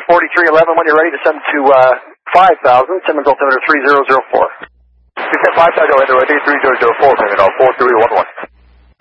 4311. When you're ready, descend to 5,000. Simmons altimeter 3004. Descend 5,000, altimeter 3004, Terminal 4311.